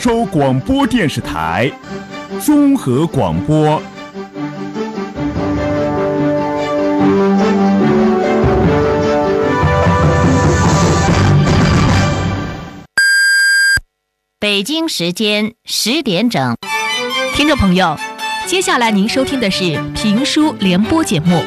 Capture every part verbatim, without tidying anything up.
州广播电视台综合广播。 北京时间十点整， 听众朋友，接下来您收听的是评书联播节目。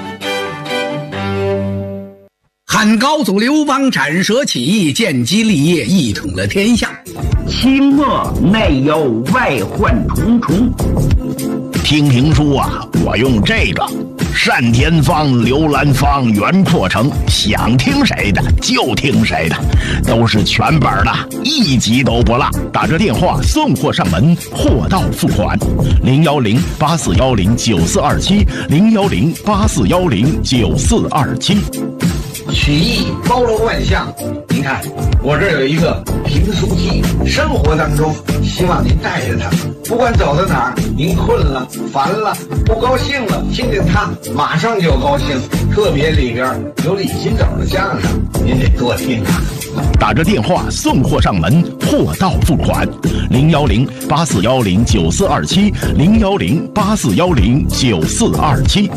汉高祖刘邦斩蛇起义，建基立业，一统了天下。 清末内忧外患重重。 听评书啊，我用这个单田芳、刘兰芳、袁阔成，想听谁的就听谁的，都是全本的，一集都不落。打着电话送货上门，货到付款。零幺零八四幺零九四二七，零幺零八四幺零九四二七。 曲艺包罗万象，您看我这儿有一个评书机，生活当中希望您带着它，不管走到哪儿，您困了、烦了、不高兴了，听见它马上就高兴。特别里边有李金斗的相声，您得多听啊。 打着电话送货上门，货到付款。零幺零八四幺零九四二七，零幺零八四幺零九四二七。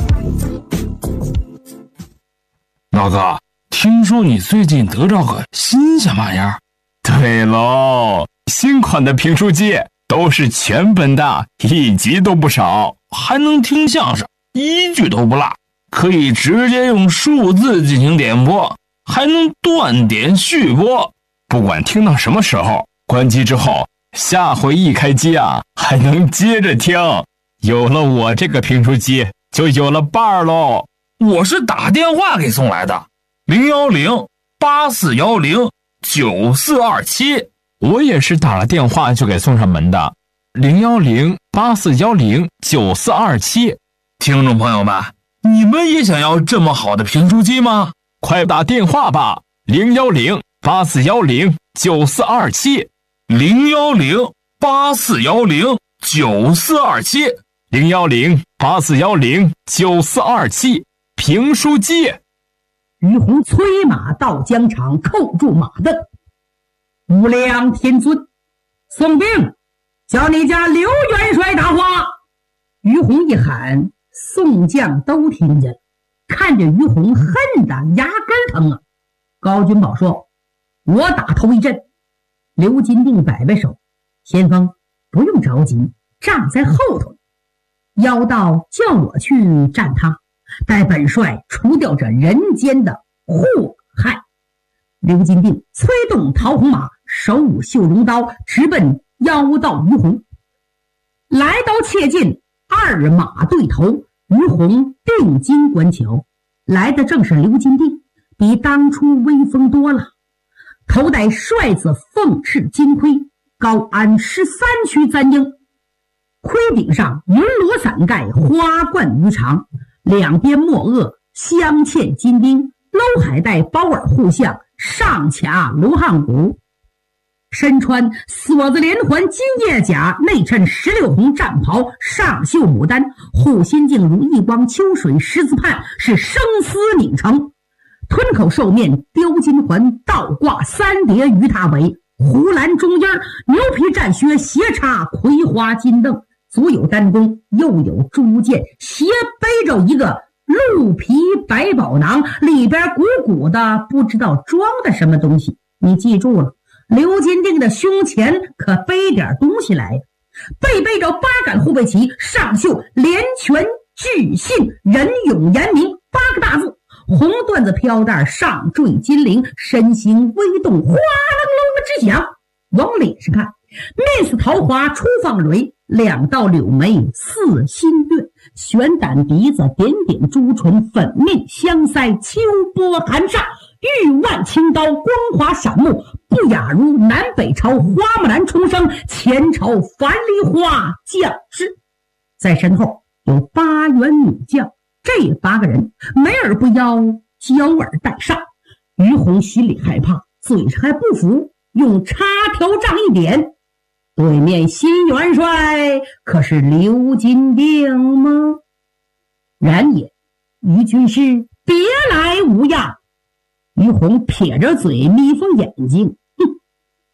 老哥，听说你最近得着个新鲜玩意儿？ 对喽，新款的评书机都是全本的，一集都不少， 还能听相声，一句都不落，可以直接用数字进行点播，还能断点续播。 不管听到什么时候，关机之后，下回一开机啊，还能接着听。有了我这个评书机，就有了伴儿喽。 我是打电话给送来的，零幺零八四幺零九四二七。 我也是打了电话就给送上门的，零幺零八四幺零九四二七。 听众朋友们，你们也想要这么好的评书机吗？ 快打电话吧，零幺零八四幺零九四二七， 零幺零八四幺零九四二七， 零幺零八四幺零九四二七。评书机。 于洪催马到疆场，扣住马镫。无量天尊，送兵，叫你家刘元帅答话。于洪一喊，宋将都听见了，看着于洪恨得牙根疼啊。高君宝说，我打头一阵。刘金定摆摆手，先锋不用着急，仗在后头，妖道叫我去战他，待本帅除掉这人间的祸害。刘金定催动桃红马，手舞绣龙刀，直奔妖道于洪。来刀切近，二马对头，于洪定睛观瞧，来的正是刘金定，比当初威风多了。头戴帅子凤翅金盔，高安十三区簪缨，盔顶上云罗伞盖，花冠鱼肠，两边莫恶镶嵌金钉，搂海带包耳护项，上卡罗汉骨，身穿锁子连环金叶甲，内衬石榴红战袍，上绣牡丹，护心镜如一汪秋水，十字畔是生丝拧成，吞口兽面雕金环，倒挂三叠鱼塔尾，胡兰中间牛皮战靴，斜插葵花金镫，左有单弓，右有朱箭，斜背着一个鹿皮百宝囊，里边鼓鼓的，不知道装的什么东西。你记住了，刘金定的胸前可背点东西来，背背着八杆护卫旗，上绣连拳巨信仁勇严明八个大字，红缎子飘带上坠金铃，身形微动，哗楞楞的直响。往脸上看，面似桃花出放蕊，两道柳眉似新月，悬胆鼻子点点朱唇，粉面香腮秋波寒煞，玉腕青刀光华闪目，不亚如南北朝花木兰重生，前朝樊梨花将士。在身后有八员女将，这八个人没耳不邀，交耳待上。于洪心里害怕，嘴上还不服，用插条杖一点，对面新元帅可是刘金定吗？然也，于军师别来无恙。于洪撇着嘴，眯缝眼睛，哼，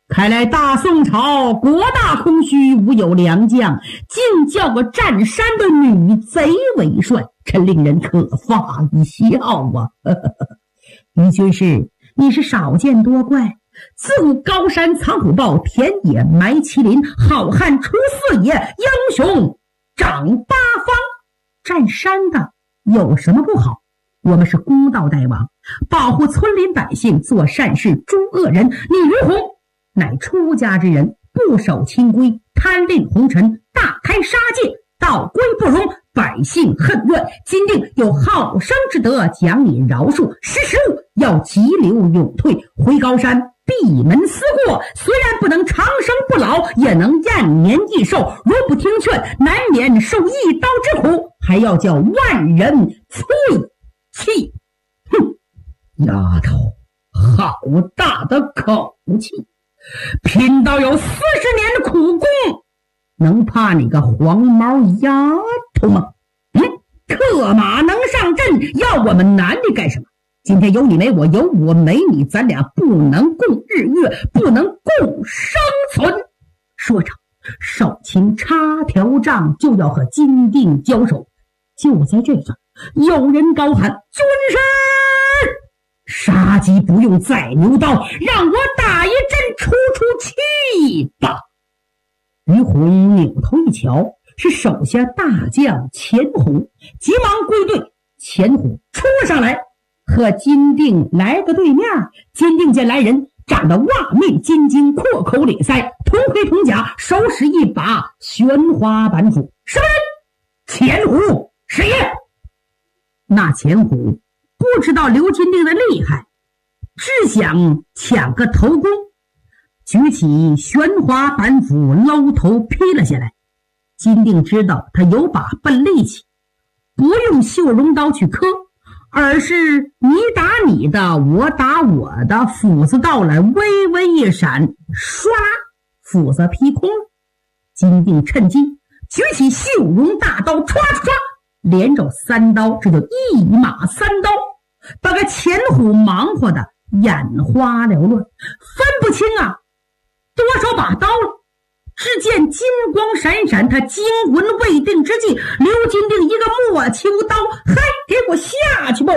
看来大宋朝国大空虚，无有良将，竟叫个占山的女贼为帅，真令人可发一笑啊！于军师，你是少见多怪。自古高山藏虎豹，田野埋麒麟，好汉出四野，英雄长八方。占山的有什么不好？我们是公道大王，保护村邻百姓，做善事，诛恶人。你于洪乃出家之人，不守清规，贪吝红尘，大开杀戒，道规不容，百姓恨怨。今定有好生之德，将你饶恕。识时务，要急流勇退，回高山闭门思过。虽然不能长生不老，也能延年益寿。如不听劝，难免受一刀之苦，还要叫万人催气。哼，丫头，好大的口气！贫道有四十年的苦功，能怕你个黄毛丫头吗？嗯，策马能上阵，要我们男的干什么？今天有你没我，有我没你，咱俩不能共日月，不能共生存。说着，手擎插条杖，就要和金锭交手。就在这时，有人高喊：“军师！杀鸡不用宰牛刀，让我打一阵出出气吧！”于洪扭头一瞧，是手下大将钱虎，急忙归队。钱虎冲了上来，和金锭来个对面。金锭见来人，长得瓦面金睛，阔口咧腮，铜盔铜甲，手使一把玄花板斧。什么人？钱虎是也。那钱虎不知道刘金锭的厉害，只想抢个头功，举起玄花板斧，搂头劈了下来。金锭知道他有把笨力气，不用绣绒刀去磕，而是你打你的，我打我的，斧子到来，微微一闪，唰啦，斧子劈空了。金锭趁机举起绣绒大刀，唰唰唰，连着三刀，这就一马三刀，把个钱虎忙活的眼花缭乱，分不清啊多少把刀了。只见金光闪闪，他惊魂未定之际，刘金锭一个莫秋刀，嗨，给我下去吧！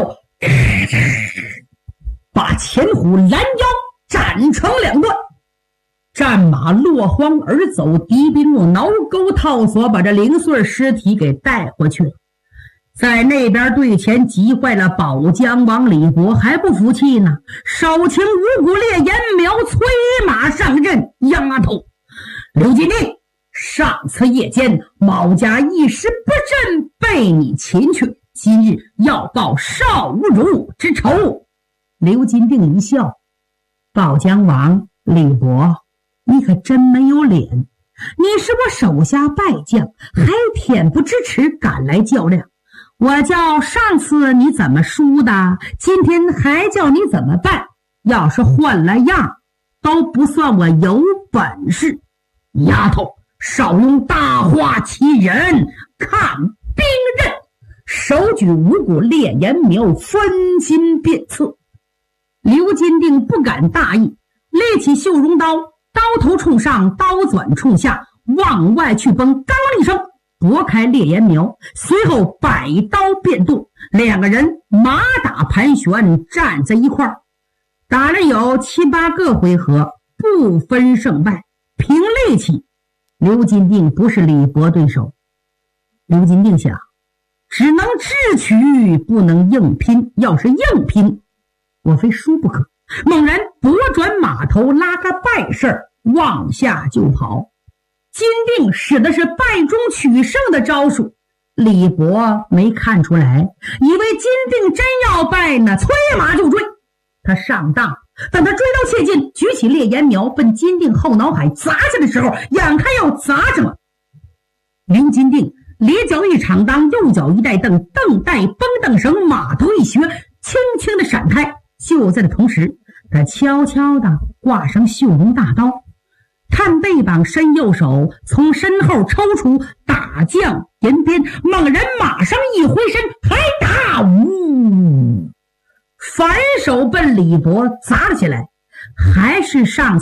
把钱虎拦腰斩成两段。战马落荒而走，敌兵用挠钩套索把这零碎尸体给带回去了。在那边队前急坏了保江王李博，还不服气呢，手擎五谷烈焰苗，催马上阵。丫头刘金锭，上次夜间毛家一时不慎被你擒去，今日要报少主之仇。刘金锭一笑：保江王李博，你可真没有脸，你是我手下败将，还恬不知耻赶来较量。我叫上次你怎么输的，今天还叫你怎么办？要是换了样，都不算我有本事。丫头，少用大话欺人，看兵刃！手举五谷烈焰苗，分金便刺。刘金锭不敢大意，立起绣绒刀，刀头冲上，刀转冲下，往外去崩，刚一声拨开烈焰苗，随后百刀变动，两个人马打盘旋，站在一块儿，打了有七八个回合，不分胜败。凭力气，刘金锭不是李博对手。刘金锭想，只能智取，不能硬拼，要是硬拼，我非输不可。猛然拨转马头，拉个败事往下就跑。金锭使的是败中取胜的招数，李博没看出来，以为金锭真要败呢，催马就追。他上当，等他追到切近，举起烈焰苗奔金锭后脑海砸下的时候，眼看要砸着了，刘金锭咧脚一敞裆，右脚一带蹬，蹬带绷蹬绳，马头一学，轻轻的闪开。就在这同时，他悄悄地挂上绣绒大刀，探背膀，伸右手从身后抽出，打将沿边，猛然马上一挥身，还打呜，反手奔李博砸了起来。还是上次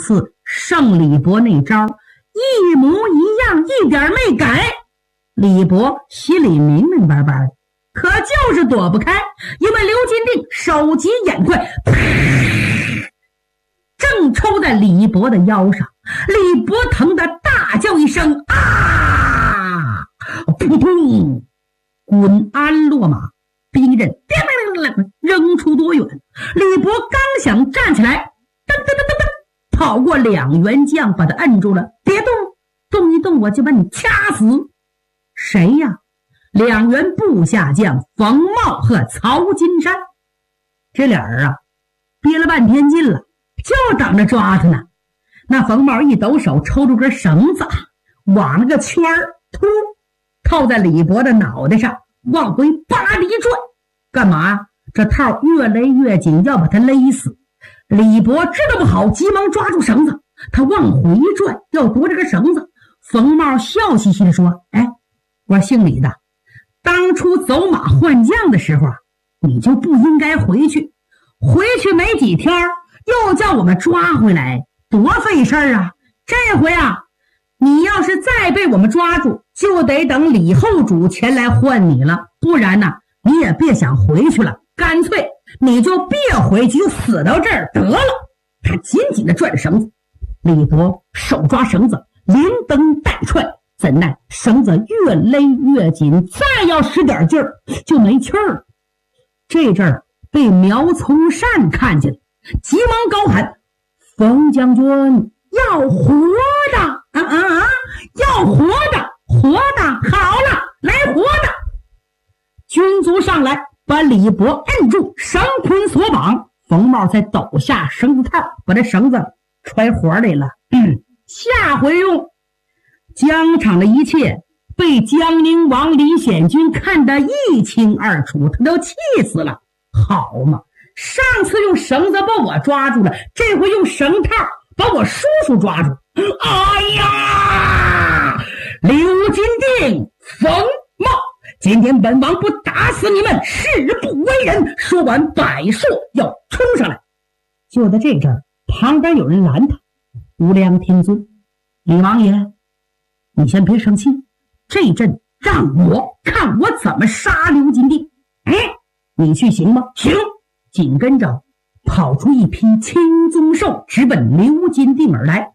胜李博那招一模一样，一点没改。李博心里明明白白的，可就是躲不开，因为刘金定手疾眼快，正抽在李博的腰上。李博疼得大叫一声啊！扑通，滚鞍落马，兵刃扔出多远。李博刚想站起来，噔噔噔噔噔，跑过两员将把他摁住了，别动，动一动我就把你掐死。谁呀？两员部下将冯茂和曹金山。这俩人啊憋了半天劲了，就等着抓他呢。那冯茂一抖手，抽出根绳子，往那个圈儿突套在李博的脑袋上，往回叭的一转。干嘛？这套越勒越紧，要把他勒死。李博知道不好，急忙抓住绳子，他往回转，要夺这个绳子。冯茂笑嘻嘻地说：哎，我姓李的，当初走马换将的时候啊，你就不应该回去，回去没几天又叫我们抓回来，多费事儿啊！这回啊，你要是再被我们抓住，就得等李后主前来换你了，不然呢，你也别想回去了，干脆你就别回去，就死到这儿得了。他紧紧地拽着绳子，李博手抓绳子，连蹬带踹，怎奈绳子越勒越紧，再要使点劲儿就没气儿了。这阵儿被苗从善看见了，急忙高喊：冯将军要活的啊啊啊！要活的，活的，好了，来活的！军卒上来，把李博摁住，绳捆索绑。冯茂才抖下绳子套，把这绳子揣活里了。嗯，下回用。疆场的一切被江宁王李显军看得一清二楚，他都气死了。好嘛，上次用绳子把我抓住了，这回用绳套把我叔叔抓住。哎呀，刘金定、冯茂，今天本王不打死你们，誓不为人。说完，摆槊要冲上来。就在这阵儿，旁边有人拦他：无量天尊，李王爷，你先别生气，这阵让我看我怎么杀刘金定。嗯，你去行吗？行。紧跟着跑出一匹青鬃兽，直奔刘金定而来。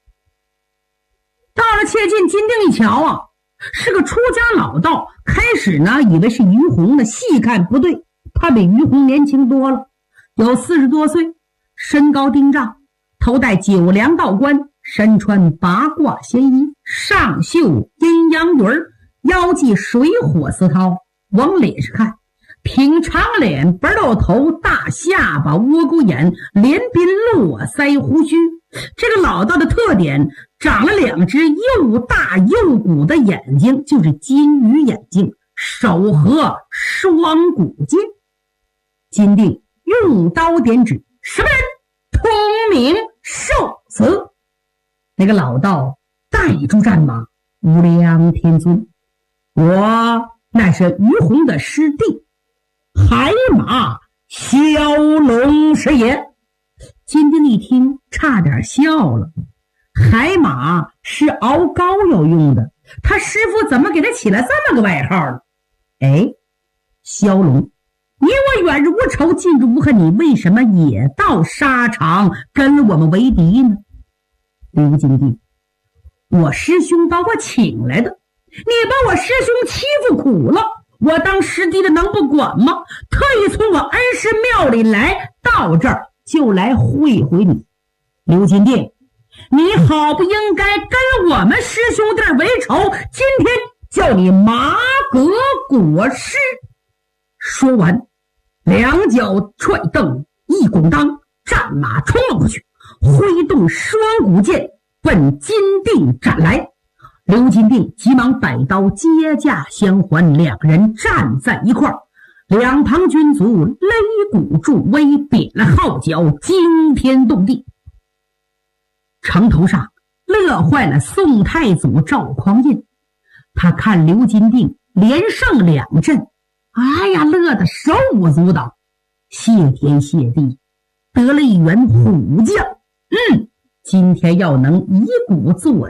到了切近，金定一瞧啊，是个出家老道。开始呢，以为是于洪呢，细看不对，他比于洪年轻多了，有四十多岁，身高丁丈，头戴九梁道冠，身穿八卦仙衣，上绣阴阳鱼儿，腰系水火丝绦。往脸上看，平长脸，白肉头，大下巴，窝沟眼，连鬓络腮胡须。这个老道的特点，长了两只又大又鼓的眼睛，就是金鱼眼睛，手合双股剑。金定用刀点指：什么人？通明受死。那个老道带住战马：无量天尊，我乃是于洪的师弟，海马骁龙是也。金定一听，差点笑了。海马是熬膏药用的，他师傅怎么给他起了这么个外号呢？哎，骁龙，你我远日无仇，近日无恨，你为什么也到沙场跟我们为敌呢？刘金定，我师兄把我请来的，你把我师兄欺负苦了，我当师弟的能不管吗？特意从我恩师庙里来到这儿，就来会会你。刘金定，你好不应该跟我们师兄弟为仇，今天叫你马革裹尸。说完，两脚踹蹬，一拱当，战马冲了过去，挥动双股剑奔金定斩来。刘金定急忙摆刀接驾相还，两人站在一块儿，两旁军卒擂鼓助威，扁了号角，惊天动地。城头上乐坏了宋太祖赵匡胤，他看刘金定连胜两阵，哎呀，乐得手舞足蹈，谢天谢地，得了一员虎将。嗯， 今天要能一鼓作